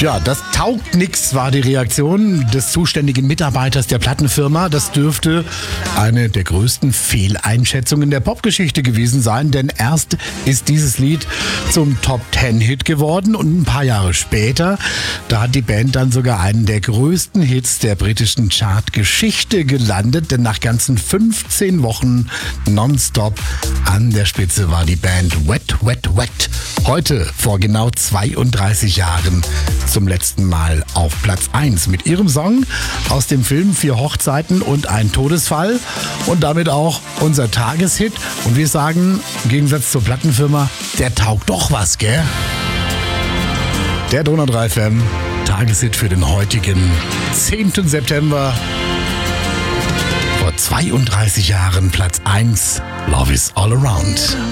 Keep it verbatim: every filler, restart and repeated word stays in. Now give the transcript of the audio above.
Ja, das taugt nix, war die Reaktion des zuständigen Mitarbeiters der Plattenfirma. Das dürfte eine der größten Fehleinschätzungen der Popgeschichte gewesen sein, denn erst ist dieses Lied zum Top-Ten-Hit geworden und ein paar Jahre später, da hat die Band dann sogar einen der größten Hits der britischen Chartgeschichte gelandet, denn nach ganzen fünfzehn Wochen nonstop an der Spitze war die Band Wet, Wet, Wet. Heute, vor genau zweiunddreißig Jahren, zum letzten Mal auf Platz eins mit ihrem Song aus dem Film Vier Hochzeiten und ein Todesfall und damit auch unser Tageshit. Und wir sagen, im Gegensatz zur Plattenfirma, der taugt doch was, gell? Der Donau drei F M Tageshit für den heutigen zehnten September. Vor zweiunddreißig Jahren Platz eins, Love is All Around.